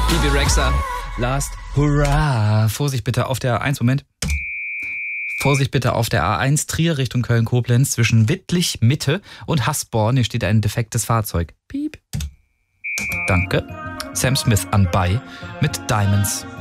Bibi Rexha. Last Hurrah. Vorsicht bitte auf der A1, Moment. Vorsicht bitte auf der A1 Trier Richtung Köln-Koblenz zwischen Wittlich Mitte und Hasborn. Hier steht ein defektes Fahrzeug. Piep. Danke. Sam Smith an bei mit Diamonds.